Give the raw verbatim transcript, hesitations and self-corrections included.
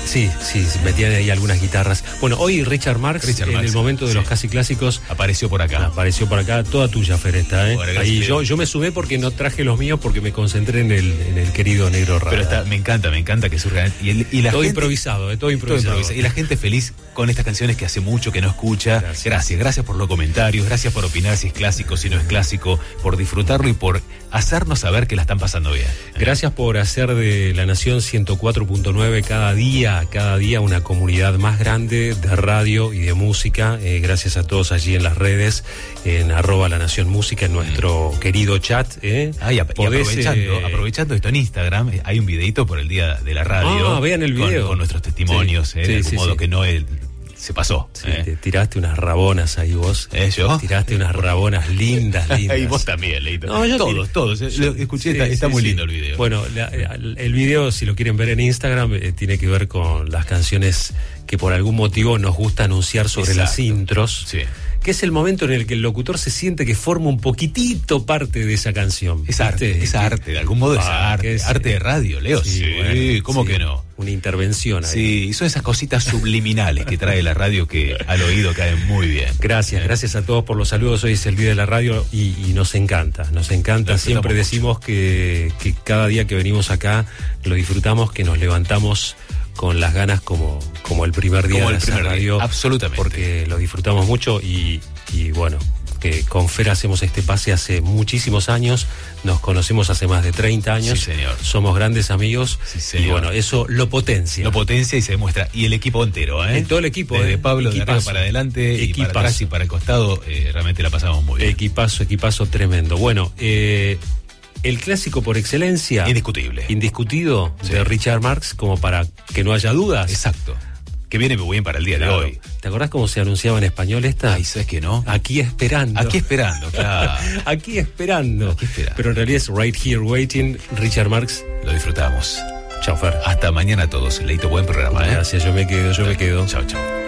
Sí, sí, metían ahí algunas guitarras. Bueno, hoy Richard Marx, Richard en Marx, el momento de sí. los casi clásicos, apareció por acá. Apareció por acá, toda tuya, Fer, esta, ¿eh? Bueno, ahí yo, yo me sumé porque no traje los míos porque me concentré en el, en el querido Negro Rada. Pero está, me encanta, me encanta que surja. Y, el, y la todo gente, improvisado, ¿eh? todo improvisado. Todo improvisado. Y la gente feliz con estas canciones que hace mucho que no escucha. Gracias. Gracias, gracias por los comentarios, gracias por opinar si es clásico, si no es clásico, por disfrutarlo y por hacernos saber que la están pasando bien. Gracias por hacer de La Nación ciento cuatro punto nueve cada día, cada día una comunidad más grande de radio y de música. Eh, gracias a todos allí en las redes, en arroba La Nación Música, en nuestro mm. querido chat. Eh. Ah, y, a, Podés, y aprovechando, eh, aprovechando esto en Instagram, hay un videito por el día de la radio. Ah, vean el video. Con, con nuestros testimonios, sí, eh, sí, de algún sí, modo sí. que no el, se pasó. Sí, eh. te tiraste unas rabonas ahí vos. ¿Eh, yo? Tiraste unas rabonas lindas, lindas. Y vos también, Leito. No, yo todos, todos. Yo, escuché, sí, está, está sí, muy sí. lindo el video. Bueno, la, el video, si lo quieren ver en Instagram, eh, tiene que ver con las canciones que por algún motivo nos gusta anunciar sobre Exacto. las intros. Sí. Que es el momento en el que el locutor se siente que forma un poquitito parte de esa canción. Es arte, es arte, de algún modo es ah, arte. Es, arte de radio, Leo. Sí, sí bueno, ¿cómo sí, que no? Una intervención ahí. Sí, son esas cositas subliminales que trae la radio que al oído caen muy bien. Gracias, ¿eh? Gracias a todos por los saludos. Hoy es el Día de la Radio y, y nos encanta, nos encanta. Siempre decimos que, que cada día que venimos acá lo disfrutamos, que nos levantamos con las ganas como, como el primer día como de el primer la radio. Día. Absolutamente. Porque lo disfrutamos mucho y, y bueno, que con Fer hacemos este pase hace muchísimos años, nos conocemos hace más de treinta años. Sí, señor. Somos grandes amigos. Sí, señor. Y bueno, eso lo potencia. Lo potencia y se demuestra. Y el equipo entero, ¿eh? En todo el equipo. Desde ¿eh? Pablo, equipazo. de arriba para adelante, equipazo. Y para atrás y para el costado, eh, realmente la pasamos muy bien. Equipazo, equipazo tremendo. Bueno, eh... el clásico por excelencia. Indiscutible. Indiscutido sí. de Richard Marx, como para que no haya dudas. Exacto. Que viene muy bien para el día claro. de hoy. ¿Te acordás cómo se anunciaba en español esta? Ay, ¿sabes que no? Aquí esperando. Aquí esperando, claro. Aquí esperando. Aquí esperando. Pero en realidad es Right Here Waiting, Richard Marx. Lo disfrutamos. Chau, Fer. Hasta mañana a todos. Leito, buen programa, ¿eh? Gracias, yo me quedo, yo chau, me quedo. Chao, chao.